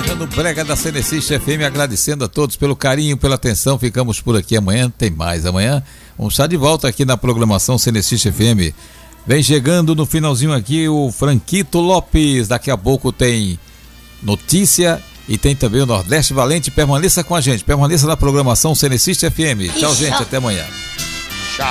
No Brega da Cenecista FM, agradecendo a todos pelo carinho, pela atenção. Ficamos por aqui amanhã, tem mais amanhã. Vamos estar de volta aqui na programação Cenecista FM. Vem chegando no finalzinho aqui o Franquito Lopes. Daqui a pouco tem notícia e tem também o Nordeste Valente. Permaneça com a gente, permaneça na programação Cenecista FM. Tchau, gente, até amanhã.